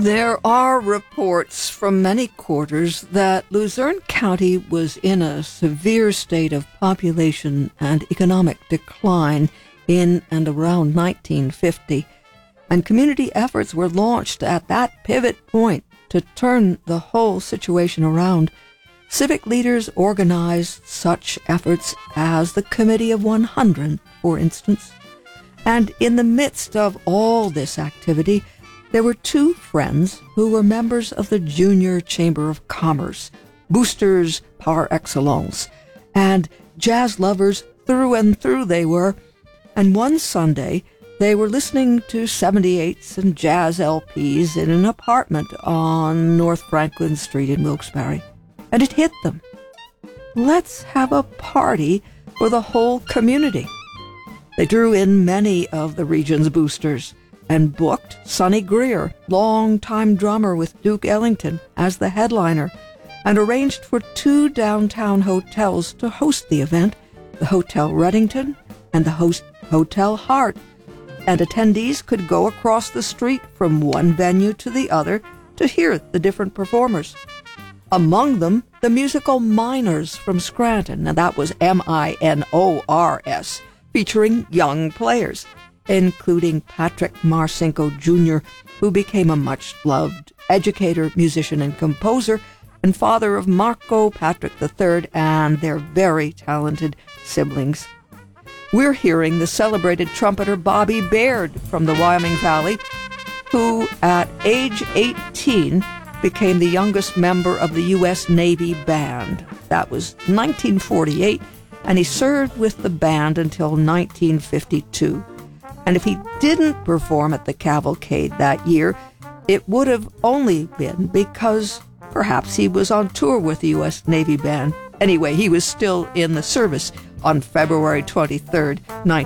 There are reports from many quarters that Luzerne County was in a severe state of population and economic decline in and around 1950, and community efforts were launched at that pivot point to turn the whole situation around. Civic leaders organized such efforts as the Committee of 100, for instance. And in the midst of all this activity, there were two friends who were members of the Junior Chamber of Commerce, boosters par excellence, and jazz lovers through and through they were. And one Sunday, they were listening to 78s and jazz LPs in an apartment on North Franklin Street in Wilkes-Barre. And it hit them. Let's have a party for the whole community. They drew in many of the region's boosters and booked Sonny Greer, longtime drummer with Duke Ellington, as the headliner, and arranged for two downtown hotels to host the event, the Hotel Reddington and the Hotel Hart. And attendees could go across the street from one venue to the other to hear the different performers. Among them, the musical Minors from Scranton, and that was Minors, featuring young players, including Patrick Marcinko Jr., who became a much-loved educator, musician, and composer, and father of Marco Patrick III and their very talented siblings. We're hearing the celebrated trumpeter Bobby Baird from the Wyoming Valley, who at age 18 became the youngest member of the U.S. Navy Band. That was 1948, and he served with the band until 1952. And if he didn't perform at the Cavalcade that year, it would have only been because perhaps he was on tour with the U.S. Navy Band. Anyway, he was still in the service on February 23rd,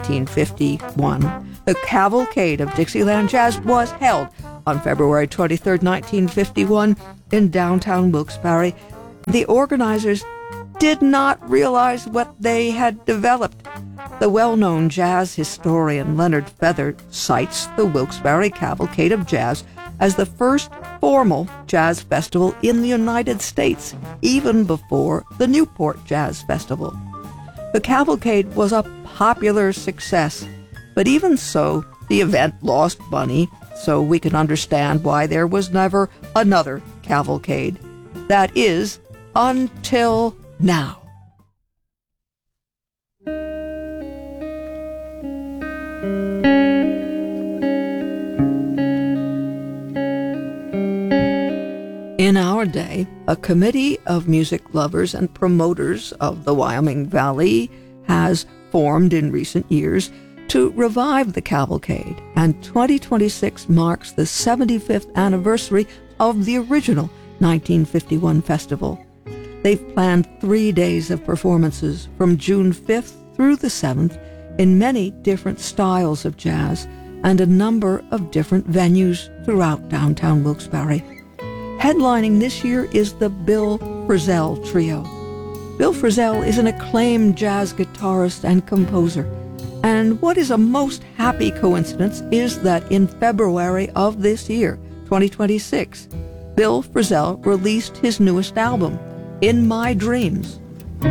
1951. The Cavalcade of Dixieland Jazz was held on February 23rd, 1951 in downtown Wilkes-Barre. The organizers did not realize what they had developed. The well-known jazz historian Leonard Feather cites the Wilkes-Barre Cavalcade of Jazz as the first formal jazz festival in the United States, even before the Newport Jazz Festival. The Cavalcade was a popular success, but even so, the event lost money, so we can understand why there was never another Cavalcade. That is, until now. In our day, a committee of music lovers and promoters of the Wyoming Valley has formed in recent years to revive the Cavalcade, and 2026 marks the 75th anniversary of the original 1951 festival. They've planned 3 days of performances from June 5th through the 7th in many different styles of jazz and a number of different venues throughout downtown Wilkes-Barre. Headlining this year is the Bill Frisell Trio. Bill Frisell is an acclaimed jazz guitarist and composer, and what is a most happy coincidence is that in February of this year, 2026, Bill Frisell released his newest album, In My Dreams.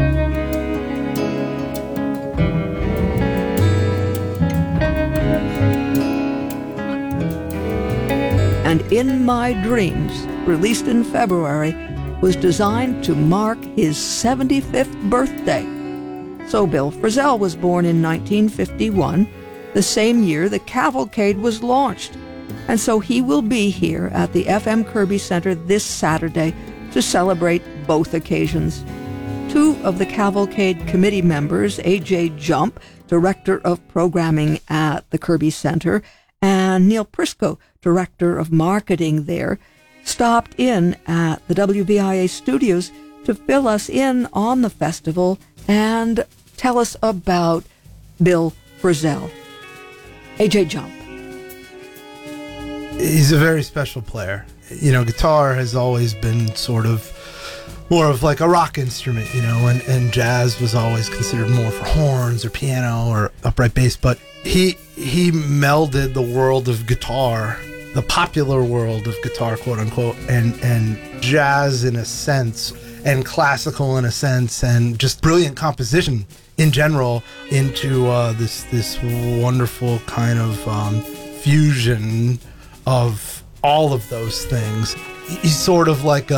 And In My Dreams, released in February, was designed to mark his 75th birthday. So Bill Frisell was born in 1951, the same year the Cavalcade was launched. And so he will be here at the FM Kirby Center this Saturday to celebrate both occasions. Two of the Cavalcade committee members, A.J. Jump, Director of Programming at the Kirby Center, and Neil Prisco, Director of Marketing there, stopped in at the WVIA studios to fill us in on the festival and tell us about Bill Frisell. A.J. Jump. He's a very special player. You know, guitar has always been sort of more of like a rock instrument, you know, and jazz was always considered more for horns or piano or upright bass, but he melded the world of guitar the popular world of guitar, quote unquote, and jazz in a sense, and classical in a sense, and just brilliant composition in general into this wonderful kind of fusion of all of those things. He's sort of like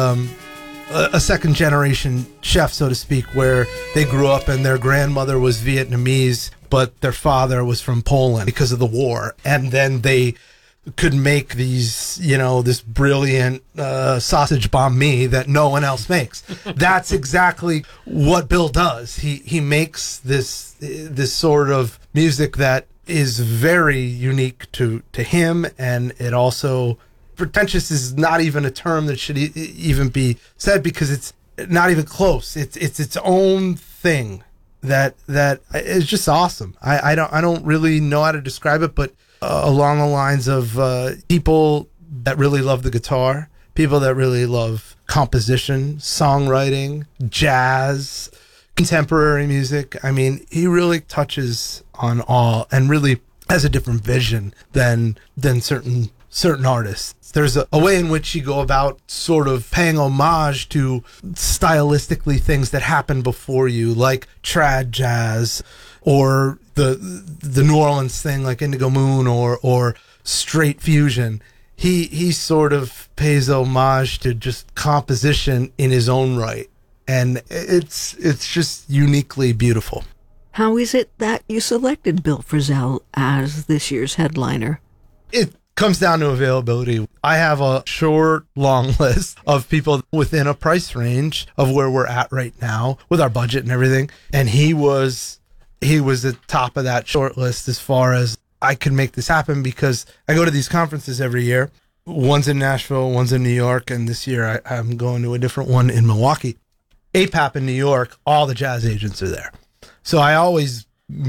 a second generation chef, so to speak, where they grew up and their grandmother was Vietnamese, but their father was from Poland because of the war. And then they could make these, this brilliant sausage banh mi that no one else makes. That's exactly what Bill does. He makes this sort of music that is very unique to him, and it also, pretentious is not even a term that should even be said, because it's not even close. It's its own thing that is just awesome. I don't really know how to describe it, but along the lines of people that really love the guitar, people that really love composition, songwriting, jazz, contemporary music. I mean, he really touches on all and really has a different vision than certain artists. There's a way in which you go about sort of paying homage to stylistically things that happened before you, like trad jazz, or the New Orleans thing like Indigo Moon, or straight fusion. He sort of pays homage to just composition in his own right, and it's just uniquely beautiful. How is it that you selected Bill Frisell as this year's headliner? It comes down to availability. I have a short, long list of people within a price range of where we're at right now with our budget and everything. And he was the top of that short list as far as I could make this happen, because I go to these conferences every year. One's in Nashville, one's in New York, and this year I'm going to a different one in Milwaukee. APAP in New York, all the jazz agents are there. So I always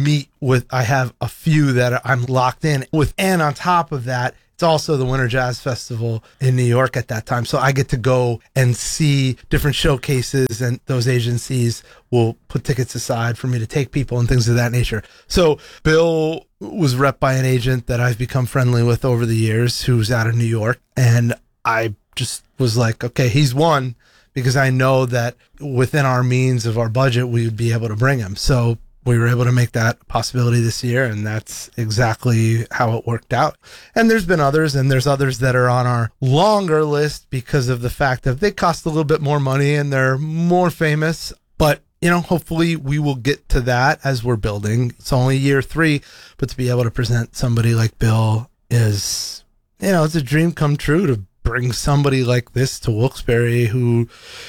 I have a few that I'm locked in with. And on top of that, it's also the Winter Jazz Festival in New York at that time. So I get to go and see different showcases, and those agencies will put tickets aside for me to take people and things of that nature. So Bill was repped by an agent that I've become friendly with over the years, who's out of New York. And I just was like, okay, he's one, because I know that within our means of our budget, we would be able to bring him. So we were able to make that a possibility this year, and that's exactly how it worked out. And there's been others, and there's others that are on our longer list because of the fact that they cost a little bit more money and they're more famous. But, hopefully we will get to that as we're building. It's only year 3, but to be able to present somebody like Bill is, it's a dream come true to bring somebody like this to Wilkes-Barre, who,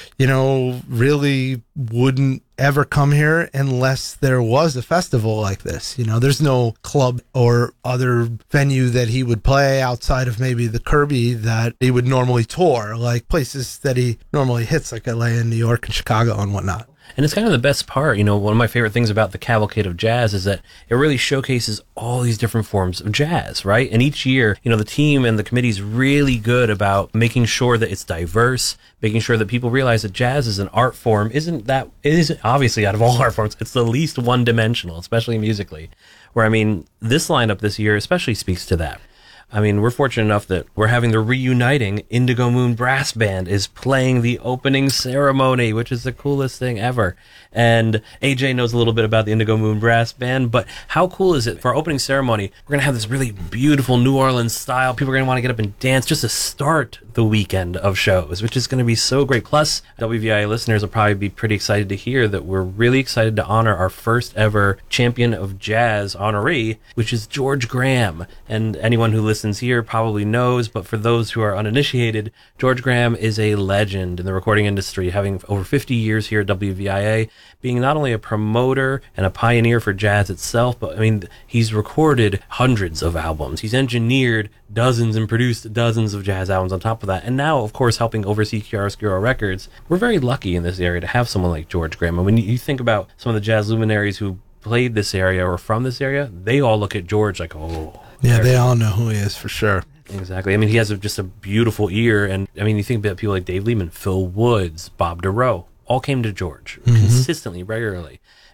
really wouldn't ever come here unless there was a festival like this. There's no club or other venue that he would play outside of maybe the Kirby that he would normally tour, like places that he normally hits, like LA and New York and Chicago and whatnot. And it's kind of the best part. One of my favorite things about the Cavalcade of Jazz is that it really showcases all these different forms of jazz, right? And each year, the team and the committee is really good about making sure that it's diverse, making sure that people realize that jazz is an art form. It is obviously, out of all art forms, it's the least one-dimensional, especially musically. Where, this lineup this year especially speaks to that. We're fortunate enough that we're having the reuniting Indigo Moon Brass Band is playing the opening ceremony, which is the coolest thing ever. And AJ knows a little bit about the Indigo Moon Brass Band, but how cool is it for our opening ceremony? We're going to have this really beautiful New Orleans style. People are going to want to get up and dance just to start the weekend of shows, which is going to be so great. Plus, WVIA listeners will probably be pretty excited to hear that we're really excited to honor our first ever Champion of Jazz honoree, which is George Graham. And anyone who listens here probably knows, but for those who are uninitiated, George Graham is a legend in the recording industry, having over 50 years here at WVIA, being not only a promoter and a pioneer for jazz itself, but he's recorded hundreds of albums. He's engineered dozens and produced dozens of jazz albums on top of that. And now, of course, helping oversee Chiaroscuro Records. We're very lucky in this area to have someone like George Graham. When you think about some of the jazz luminaries who played this area or from this area, they all look at George like, oh. Yeah, they all know who he is for sure. Exactly. He has just a beautiful ear. And you think about people like Dave Lehman, Phil Woods, Bob DeRoe, all came to George consistently, regularly.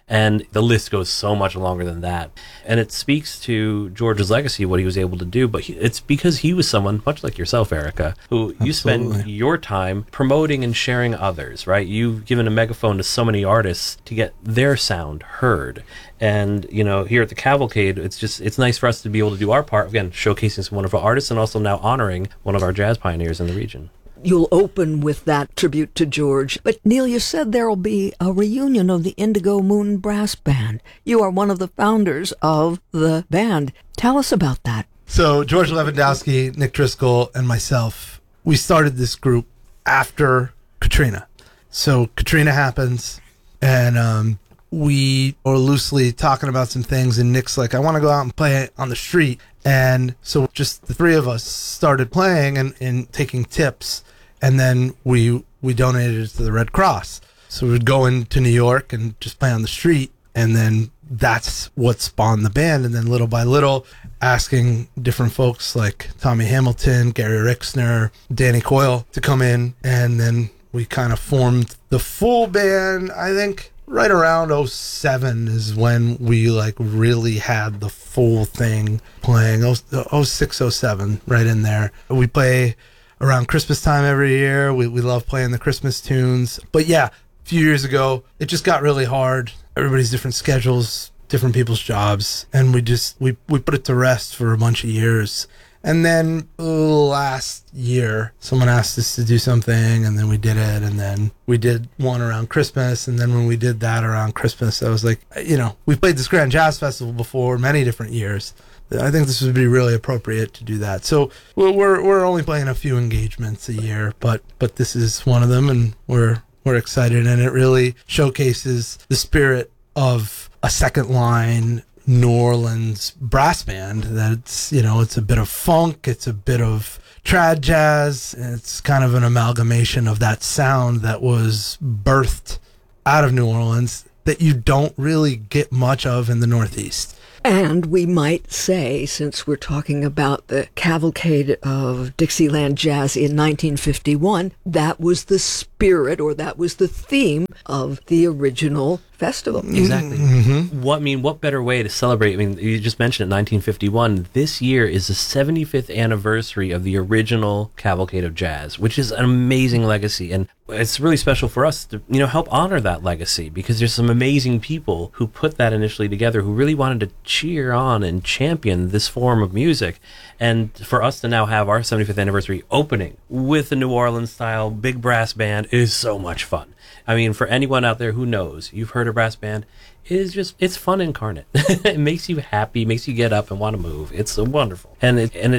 And the list goes so much longer than that. And it speaks to George's legacy, what he was able to do. But it's because he was someone, much like yourself, Erica, who you spend your time promoting and sharing others, right? You've given a megaphone to so many artists to get their sound heard. And, you know, here at the Cavalcade, it's nice for us to be able to do our part, again, showcasing some wonderful artists and also now honoring one of our jazz pioneers in the region. You'll open with that tribute to George. But Neil, you said there'll be a reunion of the Indigo Moon Brass Band. You are one of the founders of the band. Tell us about that. So George Lewandowski, Nick Driscoll, and myself, we started this group after Katrina. So Katrina happens, and we are loosely talking about some things, and Nick's like, I want to go out and play on the street. And so just the three of us started playing and taking tips, and then we donated it to the Red Cross. So we would go into New York and just play on the street, and then that's what spawned the band. And then little by little, asking different folks like Tommy Hamilton, Gary Rixner, Danny Coyle to come in, and then we kind of formed the full band, I think. Right around 07 is when we like really had the full thing playing. 06, 07, right in there. We play around Christmas time every year. We love playing the Christmas tunes. But yeah, a few years ago, it just got really hard. Everybody's different schedules, different people's jobs. And we put it to rest for a bunch of years. And then last year, someone asked us to do something, and then we did it, and then we did one around Christmas, and then when we did that around Christmas, I was like, you know, we've played this Grand Jazz Festival before many different years. I think this would be really appropriate to do that. So we're only playing a few engagements a year, but this is one of them, and we're excited, and it really showcases the spirit of a second line New Orleans brass band. That's, you know, it's a bit of funk, it's a bit of trad jazz, it's kind of an amalgamation of that sound that was birthed out of New Orleans that you don't really get much of in the Northeast. And we might say, since we're talking about the Cavalcade of Dixieland Jazz in 1951, that was the spirit, or that was the theme of the original festival. Exactly. Mm-hmm. What better way to celebrate? I mean, you just mentioned it, 1951. This year is the 75th anniversary of the original Cavalcade of Jazz, which is an amazing legacy. And it's really special for us to, you know, help honor that legacy, because there's some amazing people who put that initially together, who really wanted to cheer on and champion this form of music. And for us to now have our 75th anniversary opening with a New Orleans style big brass band is so much fun. I mean, for anyone out there who knows, you've heard a brass band, it's fun incarnate. It makes you happy, makes you get up and want to move. It's so wonderful. And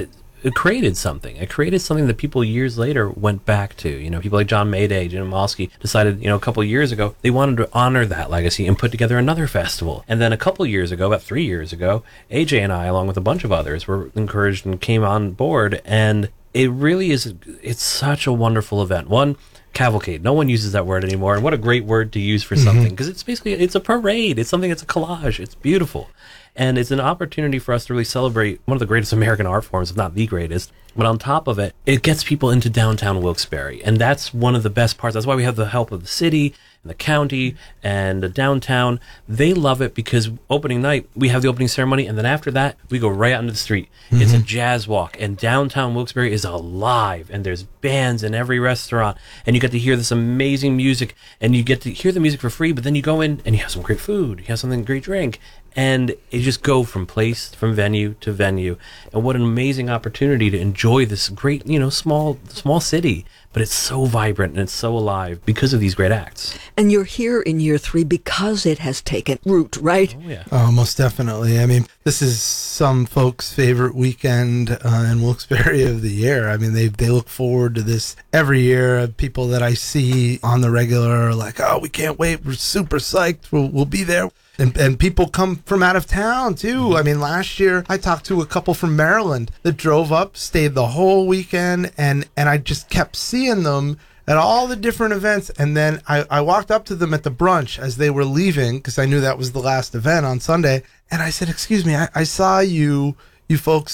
it created something. It created something that people years later went back to. You know, people like John Mayday, Jim Malsky decided, you know, a couple of years ago, they wanted to honor that legacy and put together another festival. And then a couple of years ago, about 3 years ago, AJ and I, along with a bunch of others, were encouraged and came on board. And it really is, it's such a wonderful event. One, cavalcade. No one uses that word anymore. And what a great word to use for something, because it's basically, it's a parade. It's something, it's a collage. It's beautiful. And it's an opportunity for us to really celebrate one of the greatest American art forms, if not the greatest. But on top of it, it gets people into downtown Wilkes-Barre. And that's one of the best parts. That's why we have the help of the city and the county and the downtown. They love it because opening night, we have the opening ceremony. And then after that, we go right out into the street. Mm-hmm. It's a jazz walk. And downtown Wilkes-Barre is alive. And there's bands in every restaurant. And you get to hear this amazing music. And you get to hear the music for free. But then you go in and you have some great food. You have something great drink. And you just go from venue to venue. And what an amazing opportunity to enjoy this great, you know, small city. But it's so vibrant and it's so alive because of these great acts. And you're here in year 3 because it has taken root, right? Oh, yeah. Oh, most definitely. I mean, this is some folks' favorite weekend in Wilkes-Barre of the year. I mean, they look forward to this every year. People that I see on the regular are like, oh, we can't wait. We're super psyched. We'll be there. And people come from out of town, too. I mean, last year, I talked to a couple from Maryland that drove up, stayed the whole weekend, and I just kept seeing them at all the different events. And then I walked up to them at the brunch as they were leaving, because I knew that was the last event on Sunday. And I said, excuse me, I saw you folks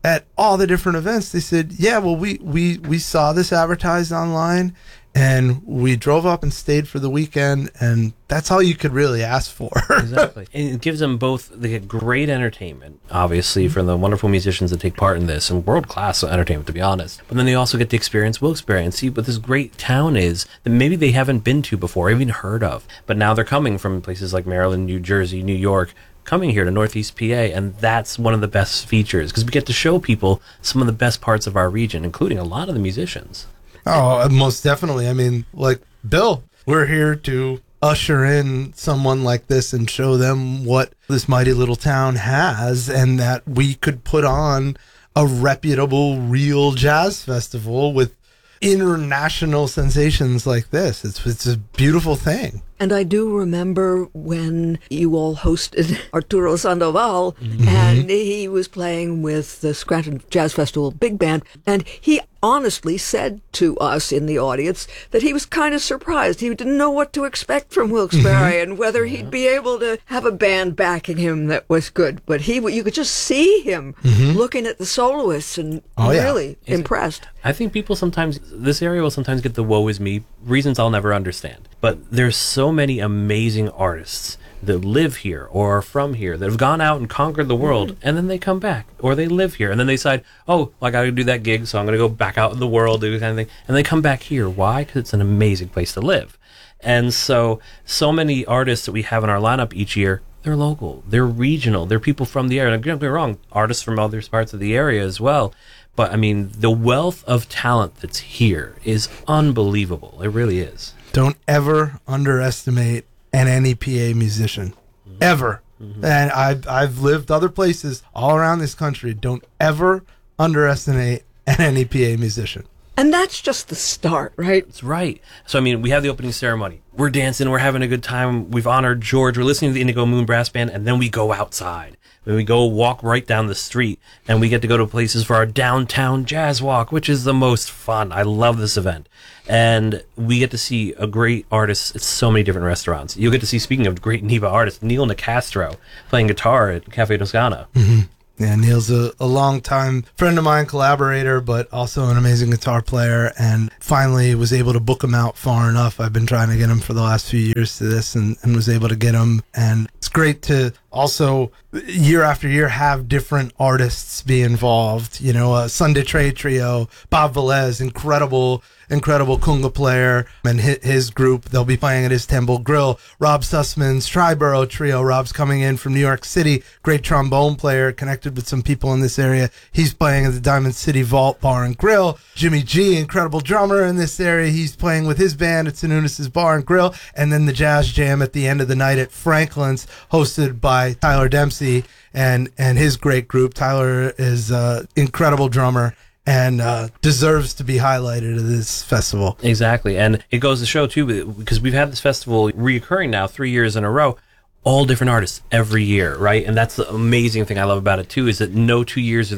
at all the different events, they said, yeah, well, we saw this advertised online, and we drove up and stayed for the weekend, and that's all you could really ask for. Exactly. And it gives them both, they get great entertainment, obviously, from the wonderful musicians that take part in this, and world-class entertainment, to be honest. But then they also get to experience Wilkes-Barre and see what this great town is that maybe they haven't been to before, even heard of. But now they're coming from places like Maryland, New Jersey, New York, coming here to Northeast PA, and that's one of the best features, because we get to show people some of the best parts of our region, including a lot of the musicians. Oh, most definitely. I mean, like Bill, we're here to usher in someone like this and show them what this mighty little town has, and that we could put on a reputable, real jazz festival with international sensations like this. It's a beautiful thing. And I do remember when you all hosted Arturo Sandoval, and he was playing with the Scranton Jazz Festival Big Band, and he honestly said to us in the audience that he was kind of surprised. He didn't know what to expect from Wilkes-Barre and whether he'd be able to have a band backing him that was good. But you could just see him looking at the soloists and really impressed. I think people sometimes, this area will sometimes get the woe is me, reasons I'll never understand. But there's so many amazing artists that live here or are from here that have gone out and conquered the world, and then they come back, or they live here, and then they decide, oh, I got to do that gig, so I'm going to go back out in the world, do that kind of thing, and they come back here. Why? Because it's an amazing place to live. And so many artists that we have in our lineup each year, they're local, they're regional, they're people from the area. And don't get me wrong, artists from other parts of the area as well. But I mean, the wealth of talent that's here is unbelievable. It really is. Don't ever underestimate an NEPA musician, ever. And I've lived other places all around this country. Don't ever underestimate an NEPA musician. And that's just the start, right? That's right. So, I mean, we have the opening ceremony. We're dancing. We're having a good time. We've honored George. We're listening to the Indigo Moon Brass Band. And then we go outside. And we go walk right down the street. And we get to go to places for our downtown jazz walk, which is the most fun. I love this event. And we get to see a great artist at so many different restaurants. You'll get to see, speaking of great NEPA artists, Neil Nicastro playing guitar at Cafe Toscana. Yeah, Neil's a longtime friend of mine, collaborator, but also an amazing guitar player, and finally was able to book him out far enough. I've been trying to get him for the last few years to this, and was able to get him. And it's great to also, year after year, have different artists be involved. You know, Sunday Trey Trio, Bob Velez, incredible conga player, and his group, they'll be playing at his Temple Grill. Rob Sussman's Triborough Trio. Rob's coming in from New York City, great trombone player, connected with some people in this area. He's playing at the Diamond City Vault Bar and Grill. Jimmy G, incredible drummer in this area, he's playing with his band at Sanunis's Bar and Grill. And then the Jazz Jam at the end of the night at Franklin's, hosted by Tyler Dempsey and his great group. Tyler is an incredible drummer and deserves to be highlighted at this festival. Exactly. And it goes to show, too, because we've had this festival reoccurring now 3 years in a row, all different artists every year, right? And that's the amazing thing I love about it, too, is that no 2 years are